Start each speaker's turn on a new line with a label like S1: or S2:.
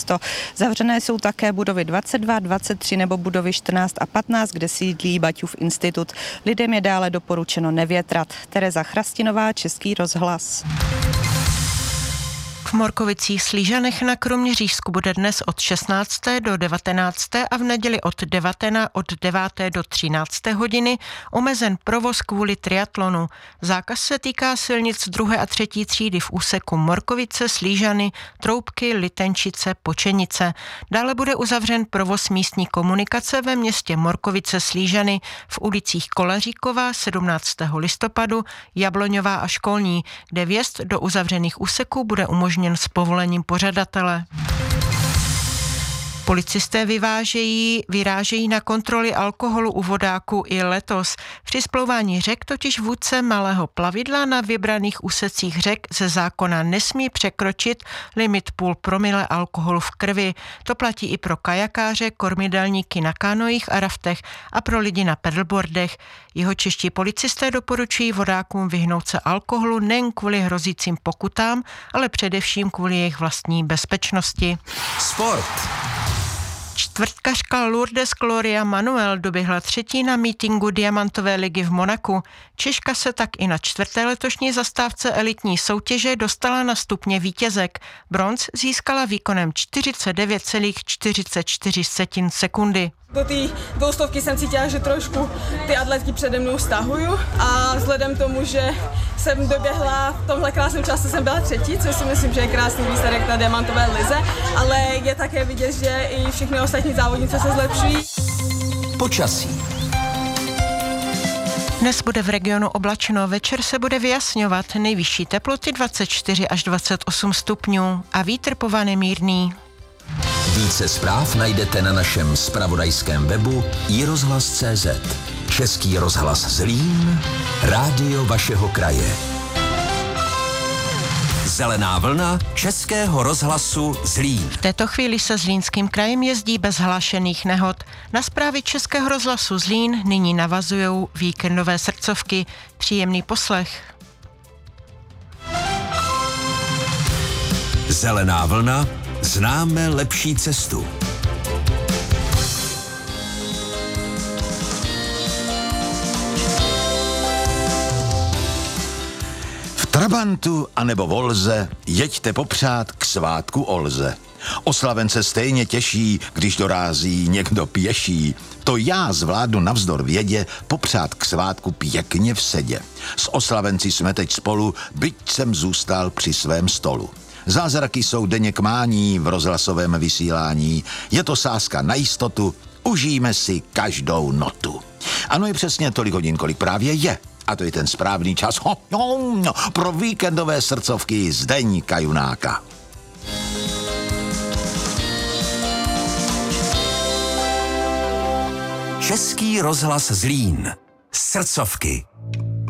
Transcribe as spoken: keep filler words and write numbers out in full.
S1: město. Zavřené jsou také budovy dvacet dva, dvacet tři nebo budovy čtrnáct a patnáct, kde sídlí Baťův institut. Lidem je dále doporučeno nevětrat. Tereza Chrastinová, Český rozhlas.
S2: V Morkovicích Slížanech na Kroměřížsku bude dnes od šestnácté do devatenácté a v neděli od devatenácté od deváté do třinácté hodiny omezen provoz kvůli triatlonu. Zákaz se týká silnic druhé a třetí třídy v úseku Morkovice, Slížany, Troubky, Litenčice, Počenice. Dále bude uzavřen provoz místní komunikace ve městě Morkovice, Slížany v ulicích Kolaříková sedmnáctého listopadu, Jabloňová a Školní, kde vjezd do uzavřených úseků bude umožněn s povolením pořadatele. Policisté vyvážejí, vyrážejí na kontroly alkoholu u vodáků i letos. Při splouvání řek totiž vůdce malého plavidla na vybraných úsecích řek ze zákona nesmí překročit limit půl promile alkoholu v krvi. To platí i pro kajakáře, kormidelníky na kánojích a raftech a pro lidi na pedalboardech. Jihočeští policisté doporučují vodákům vyhnout se alkoholu nejen kvůli hrozícím pokutám, ale především kvůli jejich vlastní bezpečnosti.
S3: Sport.
S2: Čtvrtkařka Lourdes Gloria Manuel doběhla třetí na mítinku Diamantové ligy v Monaku. Češka se tak i na čtvrté letošní zastávce elitní soutěže dostala na stupně vítězek. Bronz získala výkonem čtyřicet devět celá čtyřicet čtyři sekundy.
S4: Do té dvoustovky jsem cítila, že trošku ty atletky přede mnou stahuju a vzhledem tomu, že jsem doběhla v tomhle krásném čase, jsem byla třetí, což si myslím, že je krásný výsledek na Diamantové lize, ale je také vidět, že i všechny ostatní závodnice se zlepšují.
S3: Počasí.
S2: Dnes bude v regionu oblačno, večer se bude vyjasňovat, nejvyšší teploty dvacet čtyři až dvacet osm stupňů a vítr povaný mírný.
S3: Více zpráv najdete na našem zpravodajském webu i rozhlas tečka cé zet. Český rozhlas Zlín, rádio vašeho kraje. Zelená vlna Českého rozhlasu Zlín.
S2: V této chvíli se Zlínským krajem jezdí bez hlášených nehod. Na zprávy Českého rozhlasu Zlín nyní navazujou víkendové srdcovky. Příjemný poslech.
S3: Zelená vlna, známe lepší cestu.
S5: V Trabantu anebo Volze jeďte popřát k svátku Olze. Oslavence stejně těší, když dorází někdo pěší. To já zvládnu navzdor vědě popřát k svátku pěkně v sedě. S oslavenci jsme teď spolu, byť jsem zůstal při svém stolu. Zázraky jsou denně k mání v rozhlasovém vysílání. Je to sázka na jistotu, užijeme si každou notu. Ano, je přesně tolik hodin, kolik právě je. A to je ten správný čas ho, ho, no, pro víkendové srdcovky Zdeňka Junáka.
S3: Český rozhlas Zlín. Srdcovky.